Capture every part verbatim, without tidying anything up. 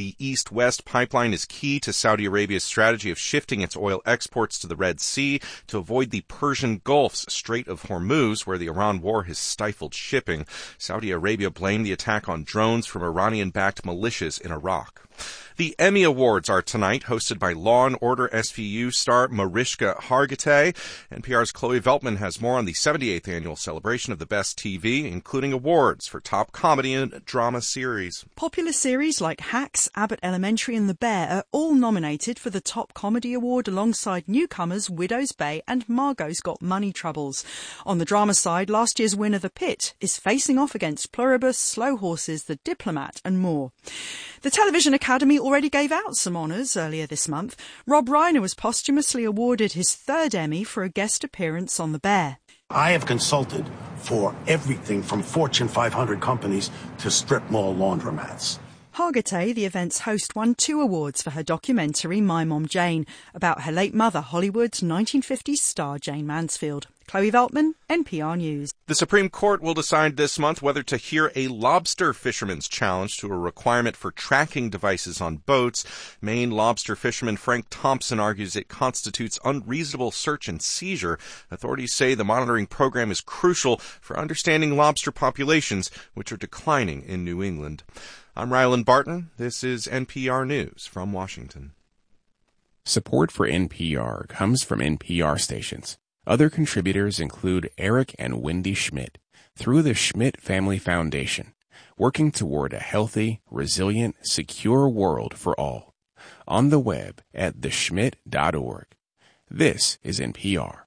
The East-West pipeline is key to Saudi Arabia's strategy of shifting its oil exports to the Red Sea to avoid the Persian Gulf's Strait of Hormuz, where the Iran war has stifled shipping. Saudi Arabia blamed the attack on drones from Iranian-backed militias in Iraq. The Emmy Awards are tonight, hosted by Law and Order S V U star Mariska Hargitay. N P R's Chloe Veltman has more on the seventy-eighth annual celebration of the best T V, including awards for top comedy and drama series. Popular series like Hacks, Abbott Elementary and The Bear are all nominated for the top comedy award alongside newcomers Widow's Bay and Margot's Got Money Troubles. On the drama side, last year's winner The Pit is facing off against Pluribus, Slow Horses, The Diplomat and more. The Television Academy already gave out some honours earlier this month. Rob Reiner was posthumously awarded his third Emmy for a guest appearance on The Bear. I have consulted for everything from Fortune five hundred companies to strip mall laundromats. Hargitay, the event's host, won two awards for her documentary My Mom Jane, about her late mother, Hollywood's nineteen fifties star Jane Mansfield. Chloe Veltman, N P R News. The Supreme Court will decide this month whether to hear a lobster fisherman's challenge to a requirement for tracking devices on boats. Maine lobster fisherman Frank Thompson argues it constitutes unreasonable search and seizure. Authorities say the monitoring program is crucial for understanding lobster populations, which are declining in New England. I'm Ryland Barton. This is N P R News from Washington. Support for N P R comes from N P R stations. Other contributors include Eric and Wendy Schmidt through the Schmidt Family Foundation, working toward a healthy, resilient, secure world for all. On the web at the schmidt dot org. This is N P R.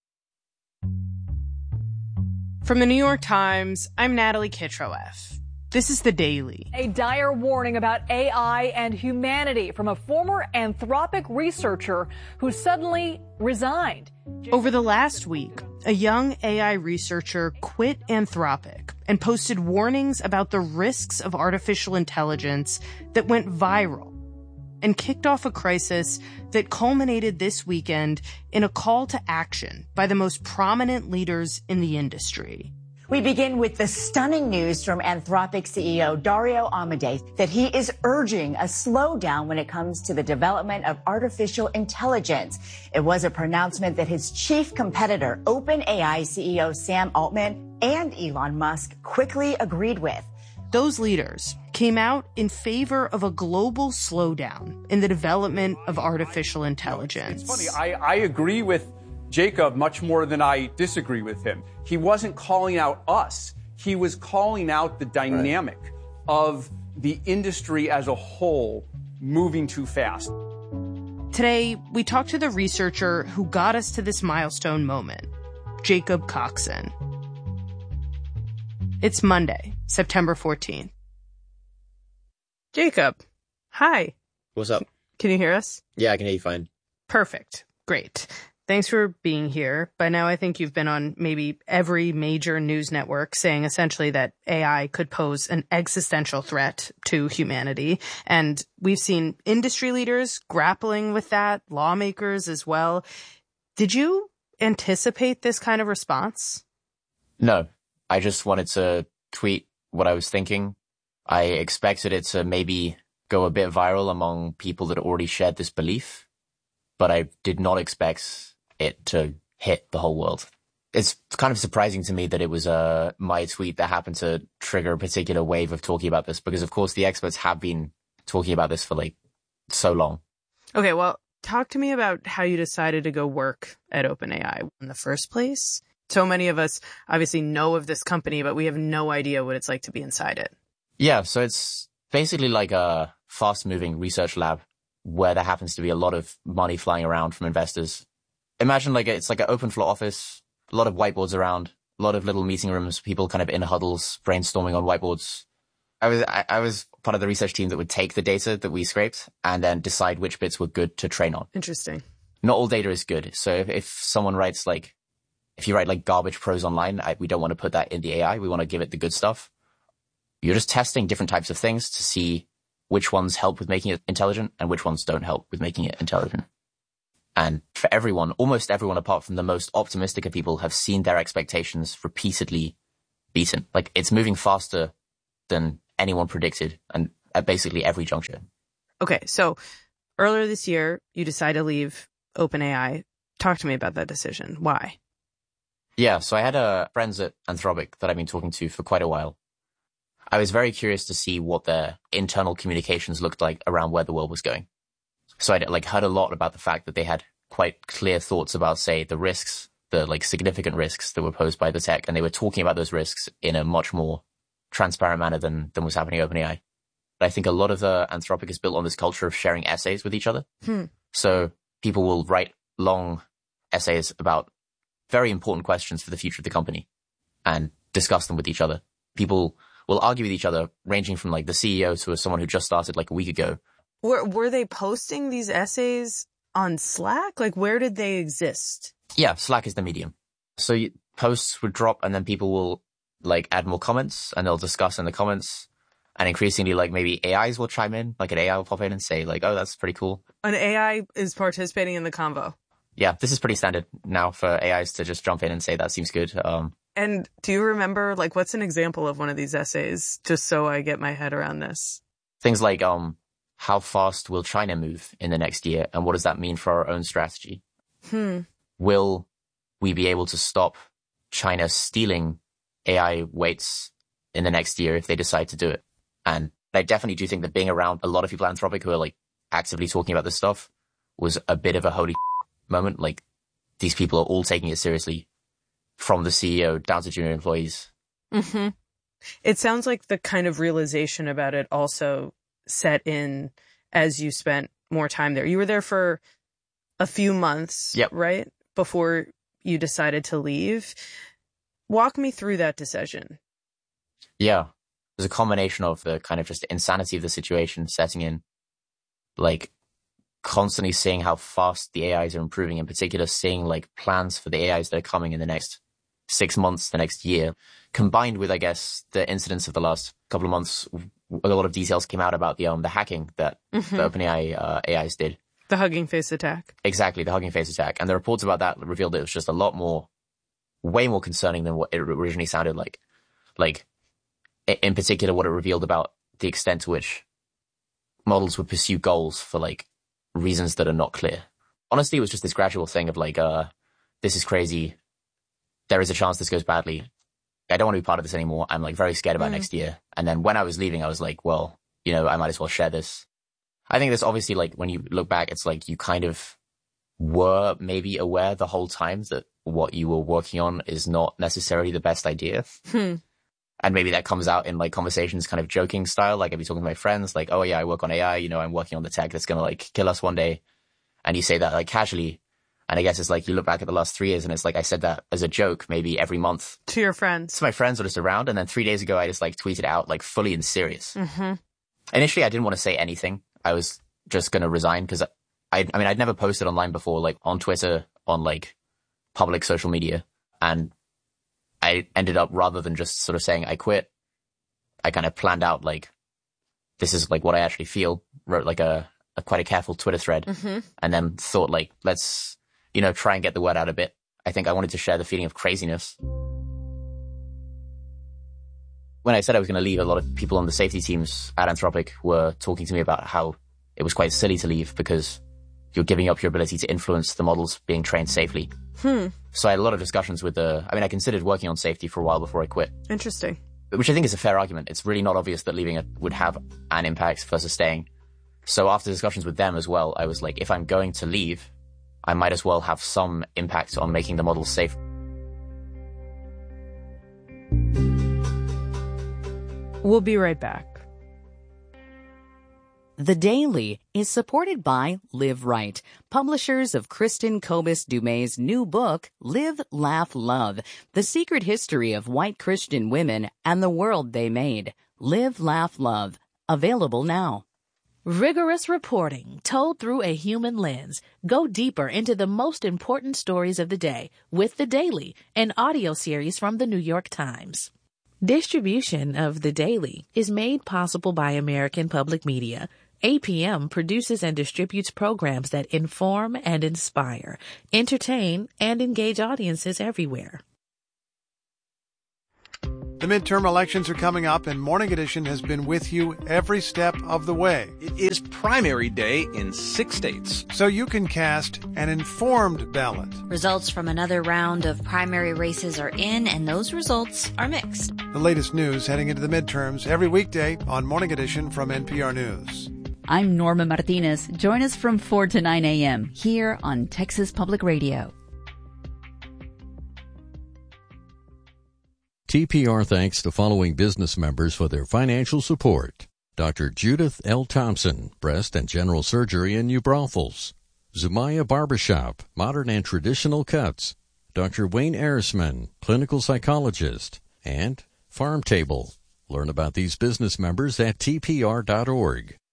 From the New York Times, I'm Natalie Kitroeff. This is The Daily. A dire warning about A I and humanity from a former Anthropic researcher who suddenly resigned. Over the last week, a young A I researcher quit Anthropic and posted warnings about the risks of artificial intelligence that went viral and kicked off a crisis that culminated this weekend in a call to action by the most prominent leaders in the industry. We begin with the stunning news from Anthropic C E O Dario Amodei that he is urging a slowdown when it comes to the development of artificial intelligence. It was a pronouncement that his chief competitor, OpenAI C E O Sam Altman and Elon Musk quickly agreed with. Those leaders came out in favor of a global slowdown in the development of artificial intelligence. It's funny, I, I agree with Jacob much more than I disagree with him. He wasn't calling out us. He was calling out the dynamic right. of the industry as a whole moving too fast. Today, we talked to the researcher who got us to this milestone moment, Jacob Coxon. It's Monday, September fourteenth. Jacob, hi. What's up? Can you hear us? Yeah, I can hear you fine. Perfect. Great. Thanks for being here. By now, I think you've been on maybe every major news network saying essentially that A I could pose an existential threat to humanity. And we've seen industry leaders grappling with that, lawmakers as well. Did you anticipate this kind of response? No, I just wanted to tweet what I was thinking. I expected it to maybe go a bit viral among people that already shared this belief, but I did not expect it to hit the whole world. It's kind of surprising to me that it was uh, my tweet that happened to trigger a particular wave of talking about this, because of course the experts have been talking about this for like so long. Okay, well, talk to me about how you decided to go work at OpenAI in the first place. So many of us obviously know of this company, but we have no idea what it's like to be inside it. Yeah, so it's basically like a fast-moving research lab where there happens to be a lot of money flying around from investors. Imagine like a, it's like an open floor office, a lot of whiteboards around, a lot of little meeting rooms, people kind of in huddles, brainstorming on whiteboards. I was I, I was part of the research team that would take the data that we scraped and then decide which bits were good to train on. Interesting. Not all data is good. So if, if someone writes like, if you write like garbage prose online, I, we don't want to put that in the A I. We want to give it the good stuff. You're just testing different types of things to see which ones help with making it intelligent and which ones don't help with making it intelligent. And for everyone, almost everyone apart from the most optimistic of people have seen their expectations repeatedly beaten. Like it's moving faster than anyone predicted and at basically every juncture. Okay, so earlier this year, you decided to leave OpenAI. Talk to me about that decision. Why? Yeah, so I had uh, friends at Anthropic that I've been talking to for quite a while. I was very curious to see what their internal communications looked like around where the world was going. So I'd like heard a lot about the fact that they had quite clear thoughts about, say, the risks, the like significant risks that were posed by the tech, and they were talking about those risks in a much more transparent manner than than was happening at OpenAI. But I think a lot of the Anthropic is built on this culture of sharing essays with each other. Hmm. So people will write long essays about very important questions for the future of the company and discuss them with each other. People will argue with each other, ranging from like the C E O to someone who just started like a week ago. Were were they posting these essays on Slack? Like, where did they exist? Yeah, Slack is the medium. So you, posts would drop and then people will like add more comments and they'll discuss in the comments. And increasingly, like maybe A Is will chime in, like an A I will pop in and say like, oh, that's pretty cool. An A I is participating in the convo. Yeah, this is pretty standard now for A Is to just jump in and say that seems good. Um, and do you remember, like, what's an example of one of these essays, just so I get my head around this? Things like, um, how fast will China move in the next year? And what does that mean for our own strategy? Hmm. Will we be able to stop China stealing A I weights in the next year if they decide to do it? And I definitely do think that being around a lot of people at Anthropic who are like actively talking about this stuff was a bit of a holy moment. Like, these people are all taking it seriously, from the C E O down to junior employees. Mm-hmm. It sounds like the kind of realization about it also set in as you spent more time there. You were there for a few months, yep. right? Before you decided to leave. Walk me through that decision. Yeah. There's a combination of the kind of just insanity of the situation setting in, like constantly seeing how fast the A Is are improving, in particular seeing like plans for the A Is that are coming in the next six months, the next year, combined with, I guess, the incidents of the last couple of months. A lot of details came out about the um the hacking that mm-hmm. the OpenAI uh, A Is did. The Hugging Face attack. Exactly, the Hugging Face attack. And the reports about that revealed it was just a lot more, way more concerning than what it originally sounded like. Like, in particular, what it revealed about the extent to which models would pursue goals for, like, reasons that are not clear. Honestly, it was just this gradual thing of, like, uh, this is crazy. There is a chance this goes badly. I don't want to be part of this anymore. I'm, like, very scared about mm. next year. And then when I was leaving, I was like, well, you know, I might as well share this. I think this obviously, like, when you look back, it's like you kind of were maybe aware the whole time that what you were working on is not necessarily the best idea. Hmm. And maybe that comes out in like conversations, kind of joking style. Like I'd be talking to my friends, like, oh yeah, I work on A I, you know, I'm working on the tech that's going to like kill us one day. And you say that like casually. And I guess it's like you look back at the last three years and it's like I said that as a joke, maybe every month. To your friends. To my friends were just around. And then three days ago, I just like tweeted out like fully and serious. Mm-hmm. Initially, I didn't want to say anything. I was just going to resign because I, I mean, I'd never posted online before, like on Twitter, on like public social media. And I ended up, rather than just sort of saying I quit, I kind of planned out like, this is like what I actually feel, wrote like a, a quite a careful Twitter thread, mm-hmm. and then thought like, let's, you know, try and get the word out a bit. I think I wanted to share the feeling of craziness. When I said I was going to leave, a lot of people on the safety teams at Anthropic were talking to me about how it was quite silly to leave because you're giving up your ability to influence the models being trained safely. Hmm. So I had a lot of discussions with the, I mean, I considered working on safety for a while before I quit. Interesting. Which I think is a fair argument. It's really not obvious that leaving it would have an impact versus staying. So after discussions with them as well, I was like, if I'm going to leave, I might as well have some impact on making the models safe. We'll be right back. The Daily is supported by Live Right, publishers of Kristen Kobus Dumay's new book, Live, Laugh, Love, The Secret History of White Christian Women and the World They Made. Live, Laugh, Love. Available now. Rigorous reporting told through a human lens. Go deeper into the most important stories of the day with The Daily, an audio series from the New York Times. Distribution of The Daily is made possible by American Public Media. A P M produces and distributes programs that inform and inspire, entertain, and engage audiences everywhere. The midterm elections are coming up, and Morning Edition has been with you every step of the way. It is primary day in six states, so you can cast an informed ballot. Results from another round of primary races are in, and those results are mixed. The latest news heading into the midterms every weekday on Morning Edition from N P R News. I'm Norma Martinez. Join us from four to nine a.m. here on Texas Public Radio. T P R thanks the following business members for their financial support. Doctor Judith L. Thompson, Breast and General Surgery in New Braunfels. Zumaya Barbershop, Modern and Traditional Cuts. Doctor Wayne Erisman, Clinical Psychologist. And Farm Table. Learn about these business members at T P R dot org.